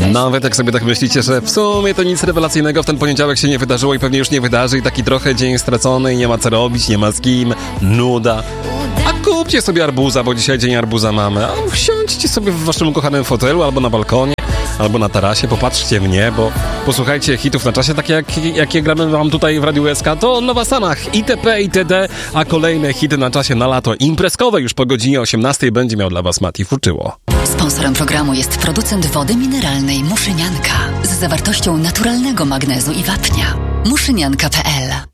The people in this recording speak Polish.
Nawet jak sobie tak myślicie, że w sumie to nic rewelacyjnego w ten poniedziałek się nie wydarzyło i pewnie już nie wydarzy i taki trochę dzień stracony i nie ma co robić, nie ma z kim, nuda. A kupcie sobie arbuza, bo dzisiaj dzień arbuza mamy. A usiądźcie sobie w waszym ukochanym fotelu albo na balkonie, albo na tarasie, popatrzcie w niebo, posłuchajcie hitów na czasie, takie jakie gramy wam tutaj w Radiu SK, to Nowa Sanach, itp., itd., a kolejne hity na czasie na lato imprezkowe już po godzinie 18 będzie miał dla was Mati Fuczyło. Sponsorem programu jest producent wody mineralnej Muszynianka z zawartością naturalnego magnezu i wapnia. Muszynianka.pl